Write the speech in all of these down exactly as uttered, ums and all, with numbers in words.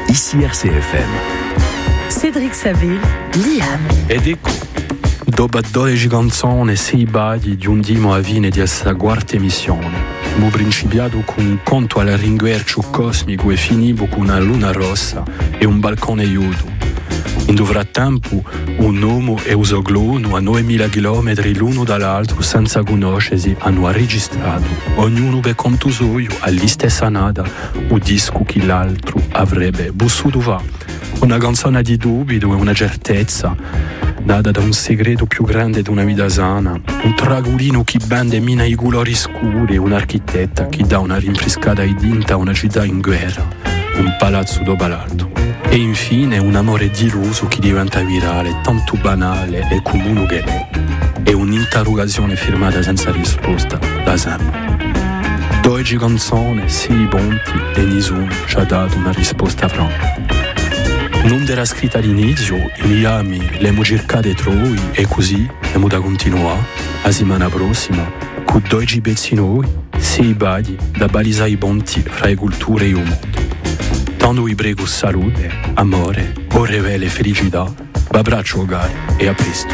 Ici R C F M. Cédric Saville, Liam. Ed ecco, dopo dodici canzoni e sei bagli giungiamo a fine di questa quarta emissione. Abbiamo principiato con un conto al ringuercio cosmico e finito con una luna rossa e un balcone aiuto. In frattempo, un uomo e un soglono a novemila chilometri l'uno dall'altro senza conoscersi hanno registrato, ognuno per conto suo, all'istessa nada, un disco che l'altro avrebbe bussuto fa. Una canzone di dubito e una certezza, data da un segreto più grande di una vita sana, un tragulino che bende mina i colori scuri, un'architetta che dà una rinfrescata ai dinta a una città in guerra, un palazzo dopo l'altro. E infine un amore diluso che diventa virale, tanto banale e comune che è. E un'interrogazione firmata senza risposta, da sempre. Dodici canzoni, sei ponti e nessuno ci ha dato una risposta franca. Non era scritta all'inizio, i Miami le abbiamo cercate troi e così abbiamo da continuare la settimana prossima con dodici pezzi nuovi, sei bagli da balisare i ponti fra le culture e il mondo. Tanto vi prego salute, amore, ore vele e felicità, abbraccio cari e a presto.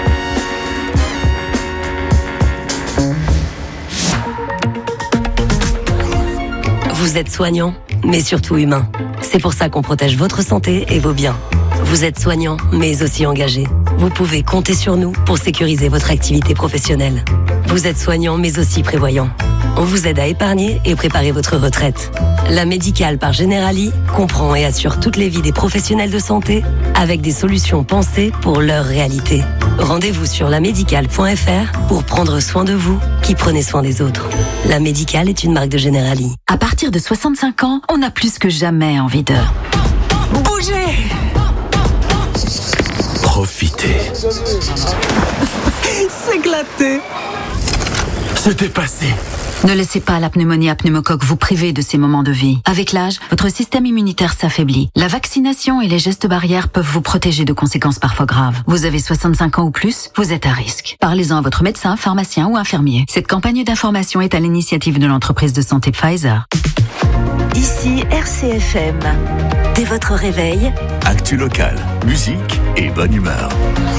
Vous êtes soignant, mais surtout humain. C'est pour ça qu'on protège votre santé et vos biens. Vous êtes soignant, mais aussi engagé. Vous pouvez compter sur nous pour sécuriser votre activité professionnelle. Vous êtes soignant, mais aussi prévoyant. On vous aide à épargner et préparer votre retraite. La Médicale par Generali comprend et assure toutes les vies des professionnels de santé avec des solutions pensées pour leur réalité. Rendez-vous sur la médicale point f r pour prendre soin de vous qui prenez soin des autres. La Médicale est une marque de Generali. À partir de soixante-cinq ans, on a plus que jamais envie de bouger, Profitez. s'éclater. Se dépasser. Ne laissez pas la pneumonie à pneumocoque vous priver de ces moments de vie. Avec l'âge, votre système immunitaire s'affaiblit. La vaccination et les gestes barrières peuvent vous protéger de conséquences parfois graves. Vous avez soixante-cinq ans ou plus, vous êtes à risque. Parlez-en à votre médecin, pharmacien ou infirmier. Cette campagne d'information est à l'initiative de l'entreprise de santé Pfizer. Ici R C F M. Dès votre réveil, Actu local, musique et bonne humeur.